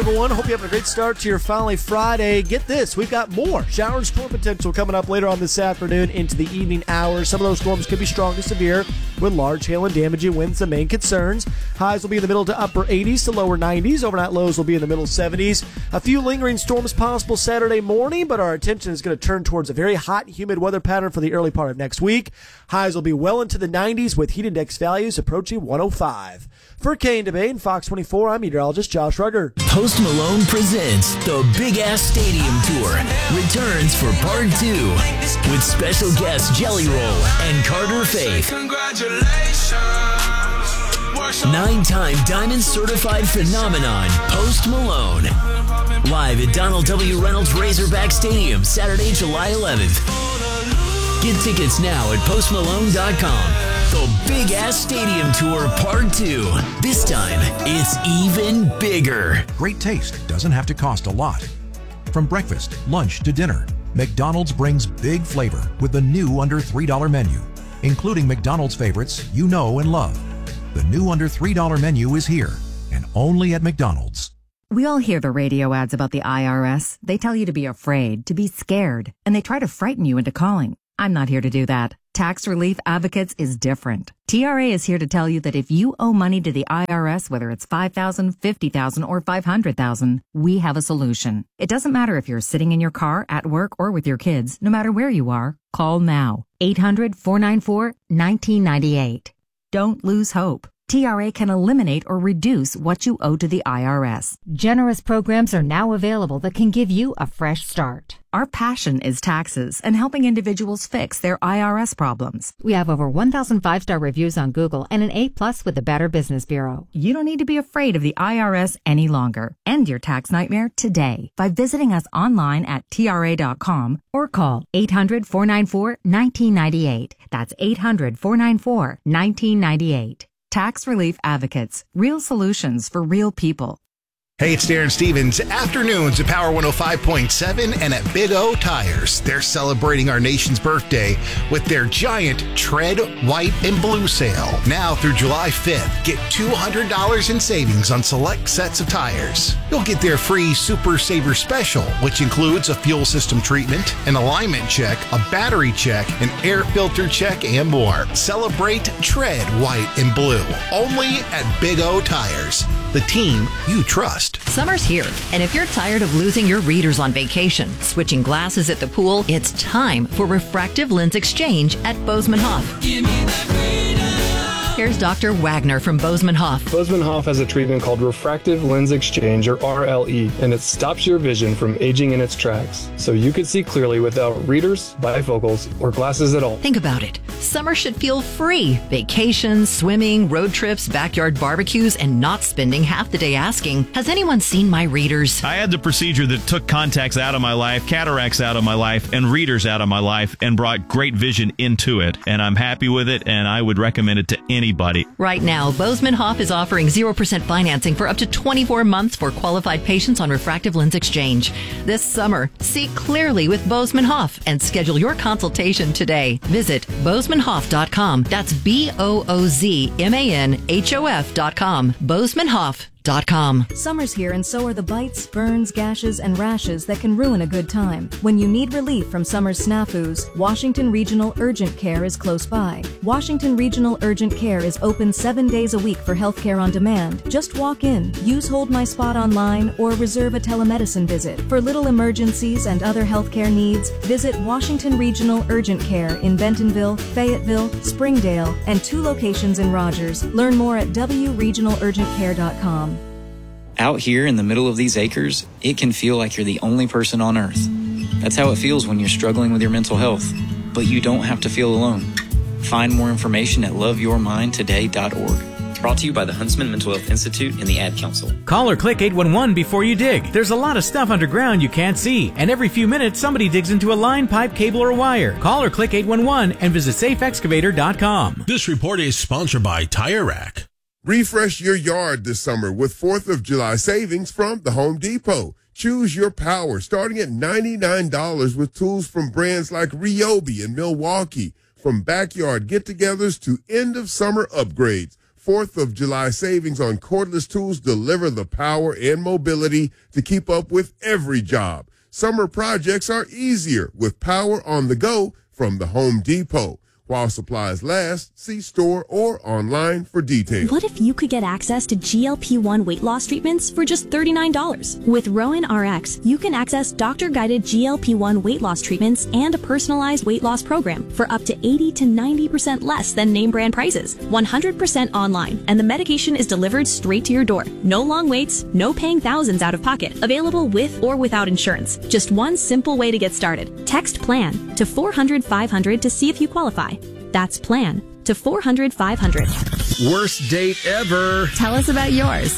everyone. Hope you're having a great start to your finally Friday. Get this, we've got more shower and storm potential coming up later on this afternoon into the evening hours. Some of those storms could be strong to severe, with large hail and damaging winds the main concerns. Highs will be in the middle to upper 80s to lower 90s. Overnight lows will be in the middle 70s. A few lingering storms possible Saturday morning, but our attention is going to turn towards a very hot, humid weather pattern for the early part of next week. Highs will be well into the 90s with heat index values approaching 105. For K&W and Fox 24, I'm meteorologist Josh Rugger. Post Malone presents the Big Ass Stadium Tour returns for part 2 with special guests Jelly Roll and Carter Faith. Congratulations. 9-time Diamond Certified Phenomenon, Post Malone. Live at Donald W. Reynolds Razorback Stadium, Saturday, July 11th. Get tickets now at postmalone.com. The Big Ass Stadium Tour Part 2. This time, it's even bigger. Great taste doesn't have to cost a lot. From breakfast, lunch to dinner, McDonald's brings big flavor with the new under $3 menu, including McDonald's favorites you know and love. The new under $3 menu is here, and only at McDonald's. We all hear the radio ads about the IRS. They tell you to be afraid, to be scared, and they try to frighten you into calling. I'm not here to do that. Tax Relief Advocates is different. TRA is here to tell you that if you owe money to the IRS, whether it's $5,000, $50,000, or $500,000, we have a solution. It doesn't matter if you're sitting in your car, at work, or with your kids. No matter where you are, call now. 800-494-1998. Don't lose hope. TRA can eliminate or reduce what you owe to the IRS. Generous programs are now available that can give you a fresh start. Our passion is taxes and helping individuals fix their IRS problems. We have over 1,000 5-star reviews on Google and an A+ with the Better Business Bureau. You don't need to be afraid of the IRS any longer. End your tax nightmare today by visiting us online at TRA.com or call 800-494-1998. That's 800-494-1998. Tax Relief Advocates. Real solutions for real people. Hey, it's Darren Stevens. Afternoons at Power 105.7 and at Big O Tires. They're celebrating our nation's birthday with their giant Tread White and Blue sale. Now through July 5th, get $200 in savings on select sets of tires. You'll get their free Super Saver Special, which includes a fuel system treatment, an alignment check, a battery check, an air filter check, and more. Celebrate Tread White and Blue. Only at Big O Tires. The team you trust. Summer's here, and if you're tired of losing your readers on vacation, switching glasses at the pool, it's time for refractive lens exchange at Bozeman Hoff. Here's Dr. Wagner from Bozeman Hoff. Bozeman Hoff has a treatment called refractive lens exchange, or RLE, and it stops your vision from aging in its tracks, so you can see clearly without readers, bifocals, or glasses at all. Think about it. Summer should feel free. Vacations, swimming, road trips, backyard barbecues, and not spending half the day asking, has anyone seen my readers? I had the procedure that took contacts out of my life, cataracts out of my life, and readers out of my life, and brought great vision into it. And I'm happy with it, and I would recommend it to anybody. Right now, Bozeman Hoff is offering 0% financing for up to 24 months for qualified patients on refractive lens exchange. This summer, see clearly with Bozeman Hoff and schedule your consultation today. Visit BozemanHoff.com. That's BOZMANHOF.com. BozemanHoff.com. Summer's here, and so are the bites, burns, gashes, and rashes that can ruin a good time. When you need relief from summer's snafus, Washington Regional Urgent Care is close by. Washington Regional Urgent Care is open 7 days a week for healthcare on demand. Just walk in, use Hold My Spot online, or reserve a telemedicine visit. For little emergencies and other healthcare needs, visit Washington Regional Urgent Care in Bentonville, Fayetteville, Springdale, and 2 locations in Rogers. Learn more at wregionalurgentcare.com. Out here in the middle of these acres, it can feel like you're the only person on earth. That's how it feels when you're struggling with your mental health. But you don't have to feel alone. Find more information at loveyourmindtoday.org. Brought to you by the Huntsman Mental Health Institute and the Ad Council. Call or click 811 before you dig. There's a lot of stuff underground you can't see, and every few minutes somebody digs into a line, pipe, cable, or wire. Call or click 811 and visit safeexcavator.com. This report is sponsored by Tire Rack. Refresh your yard this summer with 4th of July savings from the Home Depot. Choose your power starting at $99 with tools from brands like Ryobi and Milwaukee. From backyard get-togethers to end-of-summer upgrades, 4th of July savings on cordless tools deliver the power and mobility to keep up with every job. Summer projects are easier with power on the go from the Home Depot. While supplies last, see store or online for details. What if you could get access to GLP-1 weight loss treatments for just $39? With Rowan RX, you can access doctor-guided GLP-1 weight loss treatments and a personalized weight loss program for up to 80 to 90% less than name brand prices. 100% online, and the medication is delivered straight to your door. No long waits, no paying thousands out of pocket. Available with or without insurance. Just one simple way to get started. Text PLAN to 400-500 to see if you qualify. That's PLAN to 400-500. Worst date ever. Tell us about yours.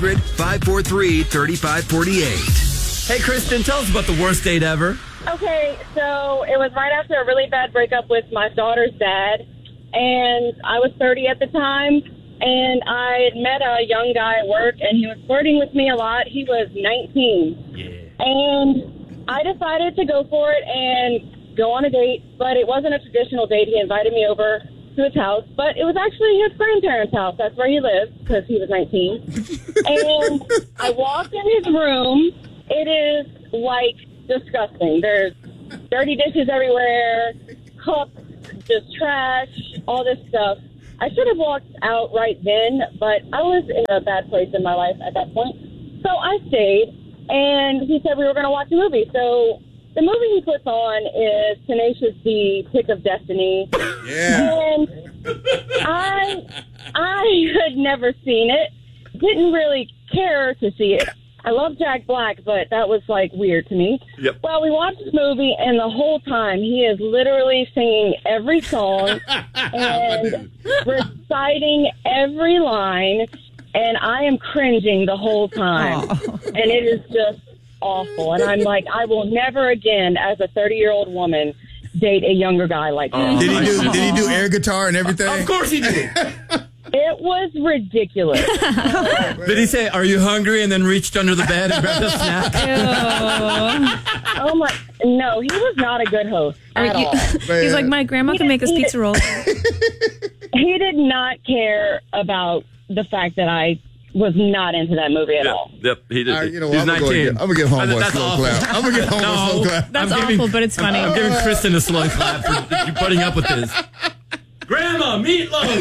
800-543-3548. Hey, Kristen, tell us about the worst date ever. Okay, so it was right after a really bad breakup with my daughter's dad, and I was 30 at the time, and I had met a young guy at work, and he was flirting with me a lot. He was 19. Yeah. And I decided to go for it and go on a date, but it wasn't a traditional date. He invited me over to his house, but it was actually his grandparents' house. That's where he lived because he was 19. And I walked in his room. It is, like, disgusting. There's dirty dishes everywhere, cups, just trash, all this stuff. I should have walked out right then, but I was in a bad place in my life at that point. So I stayed, and he said we were going to watch a movie. So the movie he puts on is Tenacious D, Pick of Destiny. Yeah. And I had never seen it. Didn't really care to see it. I love Jack Black, but that was, like, weird to me. Yep. Well, we watched this movie, and the whole time he is literally singing every song and reciting every line, and I am cringing the whole time. Oh. And it is just awful. And I'm like, I will never again, as a 30-year-old woman, date a younger guy like that. Did he do air guitar and everything? Of course he did. It was ridiculous. Did he say, "Are you hungry?" and then reached under the bed and grabbed a snack? Oh my! No, he was not a good host at all. He's like, my grandma can make us pizza rolls. He did not care about the fact that I was not into that movie at all. Yep, he did. You know what? I'm going to give Homeboy a slow clap. I'm going to give Homeboy a slow clap. That's awful, but it's funny. I'm giving Kristen a slow clap for putting up with this. Grandma, meatloaf!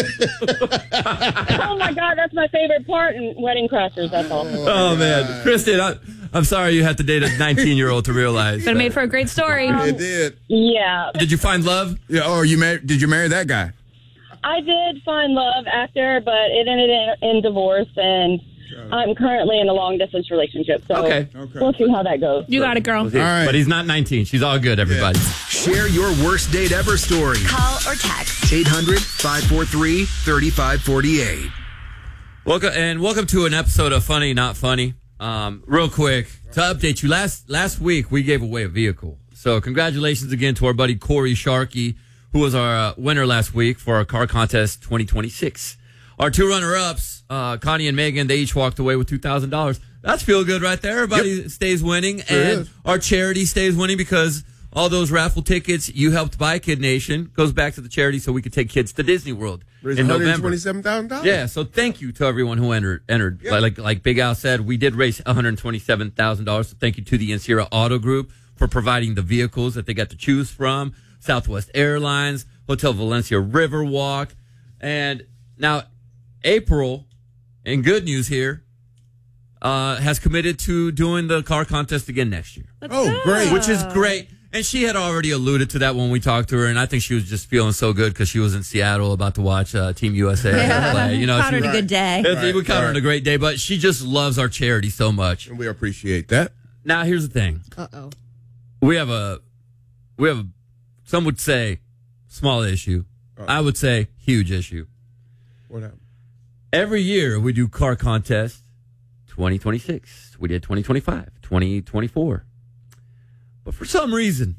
Oh, my God, that's my favorite part in Wedding Crashers, that's all. Oh, man. Kristen, I'm sorry you had to date a 19-year-old to realize. But it made for a great story. It did. Yeah. Did you find love? Yeah. Oh, did you marry that guy? I did find love after, but it ended in divorce, and I'm currently in a long-distance relationship, so we'll see how that goes. You got it, girl. All right. But he's not 19. She's all good, everybody. Yeah. Share your worst date ever story. Call or text. 800-543-3548. Welcome to an episode of Funny Not Funny. Real quick, to update you, last week we gave away a vehicle. So congratulations again to our buddy Corey Sharkey, who was our winner last week for our car contest 2026. Our two runner-ups, Connie and Megan, they each walked away with $2,000. That's feel good right there. Everybody stays winning, and our charity stays winning because all those raffle tickets you helped buy, Kid Nation, goes back to the charity so we could take kids to Disney World in November. $127,000. Yeah, so thank you to everyone who entered. Yep. Like Big Al said, we did raise $127,000. So thank you to the Encira Auto Group for providing the vehicles that they got to choose from. Southwest Airlines, Hotel Valencia Riverwalk, and now April, and good news here, has committed to doing the car contest again next year. Great. Which is great. And she had already alluded to that when we talked to her, and I think she was just feeling so good because she was in Seattle about to watch Team USA play. You know, caught her in a good day. We caught her in a great day, but she just loves our charity so much. And we appreciate that. Now, here's the thing. Uh-oh. We have a, some would say, small issue. I would say huge issue. What happened? Every year we do car contest 2026. We did 2025, 2024. But for some reason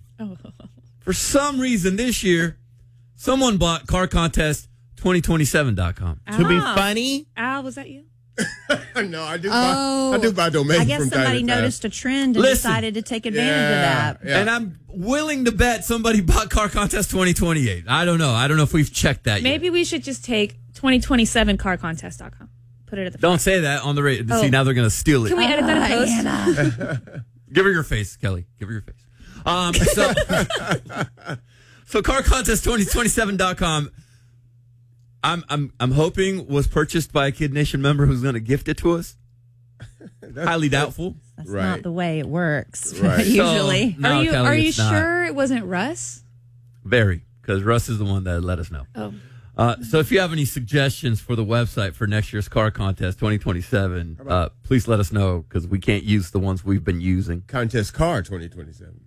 this year, someone bought carcontest2027.com. To be funny? Al, was that you? No, I do buy domains. I guess from somebody time to time. noticed a trend and decided to take advantage of that. Yeah. And I'm willing to bet somebody bought Car Contest 2028. I don't know. I don't know if we've checked that yet. Maybe we should just take 2027carcontest.com. Put it at the Don't say that on the radio. Oh. See, now they're going to steal it. Can we edit that in post? Give her your face, Kelly. Give her your face. So carcontest2027.com. I'm hoping was purchased by a Kid Nation member who's going to gift it to us. Highly doubtful. That's not the way it works. Right. Usually. So, no, Kelly, Are you it's not. sure it wasn't Russ? Very, because Russ is the one that let us know. Oh. So if you have any suggestions for the website for next year's car contest 2027, please let us know because we can't use the ones we've been using. Contest car 2027.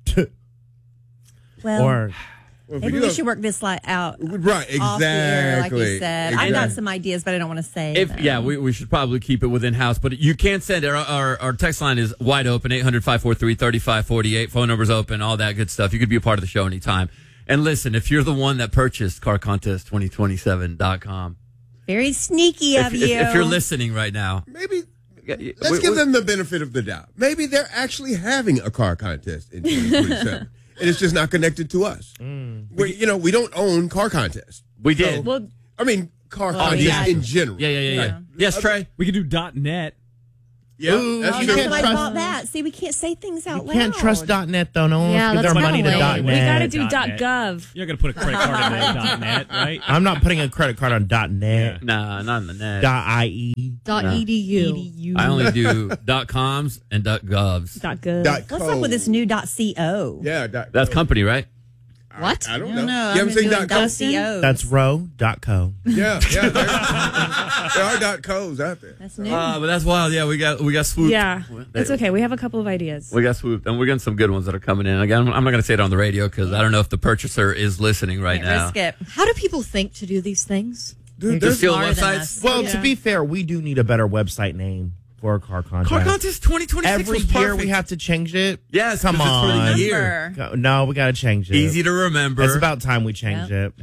Well, maybe we should work this out. Right, off the air, like you exactly. said. I've got some ideas, but I don't want to say them. Yeah, we should probably keep it within house, but you can send it. Our text line is wide open, 800-543-3548. Phone number's open, all that good stuff. You could be a part of the show anytime. And listen, if you're the one that purchased carcontest2027.com, very sneaky of you. If you're listening right now, maybe let's give them the benefit of the doubt. Maybe they're actually having a car contest in 2027. And it's just not connected to us. We don't own car contests. We did. Well, I mean, car contests in general. Yeah. Yes, Trey? We could do .net. Yeah, That's somebody bought that. See, we can't say things out loud. You can't trust .net, though. No one Yeah, wants to give that's their money to kinda .net. We got to do .net. .gov. You're going to put a credit card in .net, right? I'm not putting a credit card on .net. Nah, not in the net. .ie. .edu. I only do .coms and .govs. .gov. What's up with this new .co? Yeah, That's company, right? What? I don't know. You haven't seen .co? That's row.co. Yeah. There are .co's out there. That's new. But that's wild. Yeah, we got swooped. Yeah, it's okay. We have a couple of ideas. We got swooped, and we're getting some good ones that are coming in. Again, I'm not going to say it on the radio because I don't know if the purchaser is listening right now. Risk it. How do people think to do these things? Dude, To steal smarter than websites. us. Well, to be fair, we do need a better website name for a car contest. Car contest 2026 Every was year perfect. we have to change it. Yes, Come 'cause it's for on. the year. No, we got to change it. Easy to remember. It's about time we change it.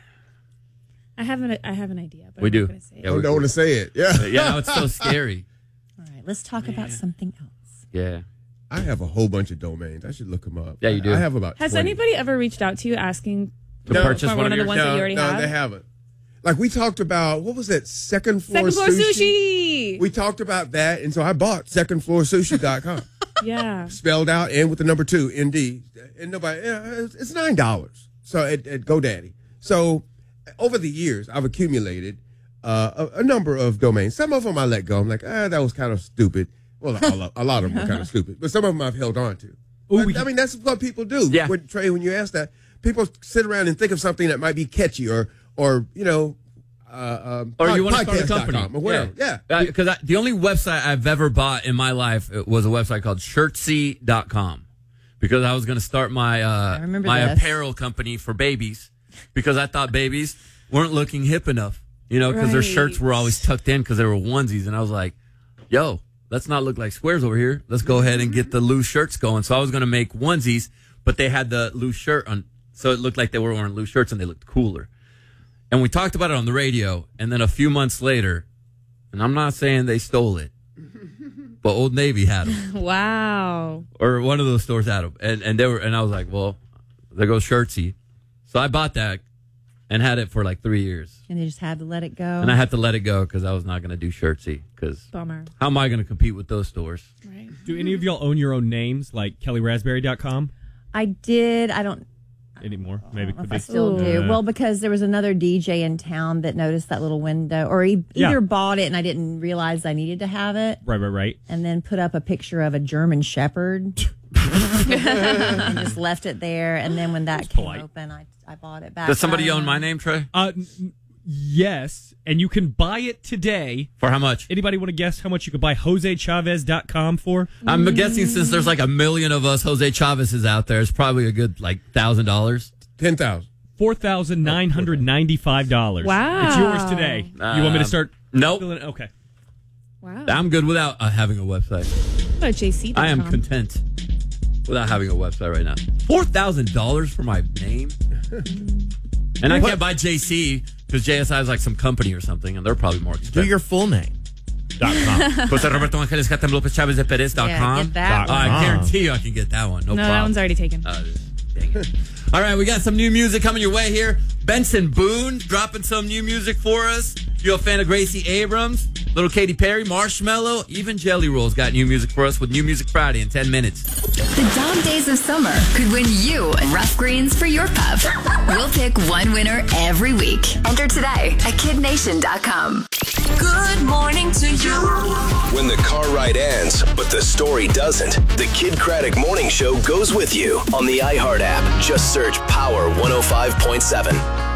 I have an idea. But We I'm do. Not gonna say it. I don't want to say it. Yeah. Yeah, it's so scary. All right, let's talk about something else. Yeah. I have a whole bunch of domains. I should look them up. Yeah, you do. I have about Has 20. anybody ever reached out to you asking To purchase for one one of of the yours? ones that you already no, have? they haven't. Like we talked about, what was that? Second floor sushi. We talked about that, and so I bought secondfloorsushi.com. Yeah. Spelled out and with the number 2, ND. And nobody, it's $9. So at GoDaddy. So over the years, I've accumulated a number of domains. Some of them I let go. I'm like, that was kind of stupid. Well, a lot of them were kind of stupid, but some of them I've held on to. But, I mean, that's what people do. Yeah. Trey, when you ask that, people sit around and think of something that might be catchy or or you want to start a company or whatever. Yeah. Because the only website I've ever bought in my life was a website called shirtsy.com because I was going to start my apparel company for babies because I thought babies weren't looking hip enough, because their shirts were always tucked in because they were onesies. And I was like, yo, let's not look like squares over here. Let's go ahead and get the loose shirts going. So I was going to make onesies, but they had the loose shirt on. So it looked like they were wearing loose shirts and they looked cooler. And we talked about it on the radio, and then a few months later, and I'm not saying they stole it, but Old Navy had them. Wow. Or one of those stores had them. And I was like, well, there goes Shirtsy. So I bought that and had it for like 3 years. And you just had to let it go. And I had to let it go because I was not going to do Shirtsy. Because Bummer. how am I going to compete with those stores? Right. Do any of y'all own your own names, like KellyRaspberry.com? I did. I don't anymore. Maybe know if I still do. Well, because there was another DJ in town that noticed that little window, or he either bought it and I didn't realize I needed to have it. Right. And then put up a picture of a German Shepherd and just left it there. And then when that came open, I bought it back. Does somebody own my name, Trey? Yes, and you can buy it today. For how much? Anybody want to guess how much you could buy JoseChavez.com for? I'm guessing since there's like 1 million of us Jose Chavez's out there, it's probably a good like $1,000. $10,000. $4,995. Wow. It's yours today. You want me to start? Nope. Okay. Wow. I'm good without having a website. What about JC? I am content without having a website right now. $4,000 for my name? And I can't buy JC because JSI is like some company or something, and they're probably more expensive. Do your full name. Jose Roberto Angeles Catem Lopez Chavez de Perez.com. Yeah, get that one. I guarantee you I can get that one. No problem. that one's already taken. Damn Dang it. All right, we got some new music coming your way here. Benson Boone dropping some new music for us. You're a fan of Gracie Abrams, Little Katy Perry, Marshmello, even Jelly Roll's got new music for us with New Music Friday in 10 minutes. The dog days of summer could win you rough greens for your pup. We'll pick one winner every week. Enter today at KidNation.com. Good morning to you. When the car ride ends, but the story doesn't, the Kid Craddock Morning Show goes with you on the iHeart app. Just search Power 105.7.